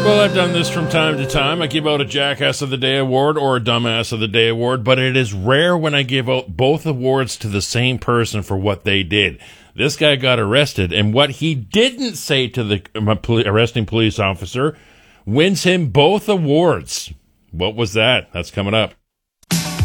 Well, I've done this from time to time. I give out a Jackass of the Day award or a Dumbass of the Day award, but it is rare when I give out both awards to the same person for what they did. This guy got arrested, and what he didn't say to the arresting police officer wins him both awards. What was that? That's coming up.